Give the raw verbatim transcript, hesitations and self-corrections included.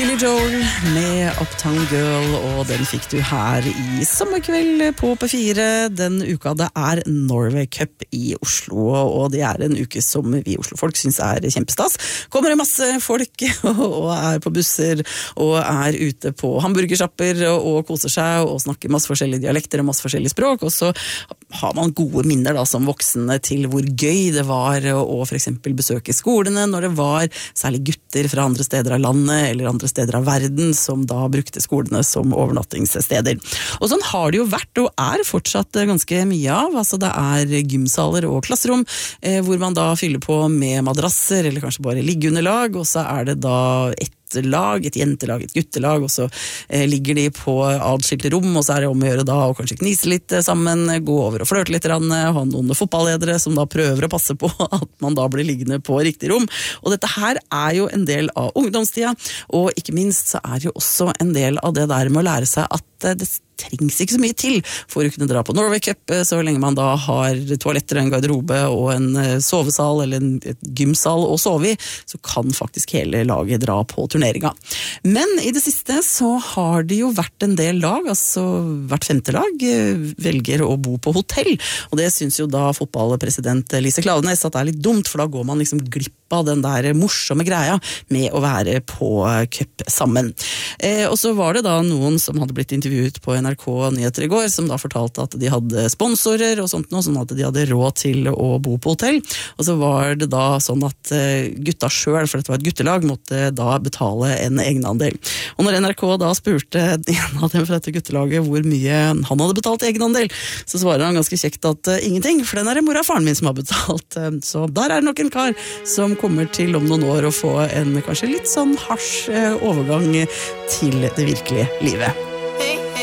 Billy Joel med Uptown Girl, og den fikk du her i sommerkveld på P fire. Den uka det er Norway Cup i Oslo, og det er en uke som vi Oslo-folk synes er kjempestas. Kommer det masse folk og er på busser og er ute på hamburgershopper og koser seg og snakker masse forskjellige dialekter og masse forskjellige språk, og så har man gode minner da som voksne til hvor gøy det var å for eksempel besøke skolene når det var særlig gutter fra andre steder av landet eller andre steder av verden som da brukte skolene som overnattingssteder. Og sånn har det jo vært og er fortsatt ganske mye av. Altså det er gymsaler og klasserom eh, hvor man da fyller på med madrasser eller kanskje bare liggeunderlag, og så er det da et lag, et jentelag, et guttelag, og så eh, ligger de på adskilte rom, og så er det om å gjøre da å kanskje knise litt sammen, gå over og flørte litt, ha noen fotballledere som da prøver å passe på at man da blir liggende på riktig rom. Og dette her er jo en del av ungdomstida, og ikke minst så er det jo også en del av det der med å lære seg at det trengs ikke så mye til for å kunne dra på Norway Cup, så lenge man da har toaletter, en garderobe og en sovesal eller en gymsal å sove i, så kan faktisk hele laget dra på turneringa. Men i det siste så har det jo vært en del lag, altså hvert femte lag velger å bo på hotell, og det synes jo da fotballpresident Lise Klaveness at det er litt dumt, for da går man liksom glipp av den der morsomme greia med å være på cup sammen. Eh, og så var det da noen som hadde blitt intervjuet på N R K Nyheter i går, som da fortalte at de hadde sponsorer og sånt noe, sånn at de hadde råd til å bo på hotell. Og så var det da sånn at gutta selv, for dette var et guttelag, måtte da betale en egenandel. Og når N R K da spurte en av dem fra dette guttelaget hvor mye han hadde betalt egenandel, så svarer han ganske kjekt at uh, ingenting, for den er det mora og faren min som har betalt. Så der er det nok en kar som kommer til om noen år å få en kanskje litt sånn harsj uh, overgang til det virkelige livet.